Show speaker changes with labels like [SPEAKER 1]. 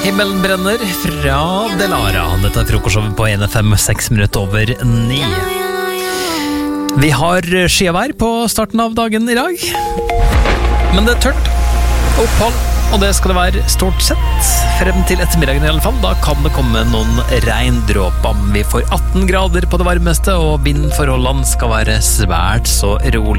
[SPEAKER 1] Himmelen brenner fra Delara. Dette er frokostshowet på 1FM 6 minutter over 9. Vi har skiavær på starten av dagen i dag. Men det er tørt. Opphold. Og det skal det være stort sett. Frem til ettermiddagen i alle fall. Da kan det komme noen regndråper. Vi får 18 grader på det varmeste, og vindforholdene skal være svært så rolig.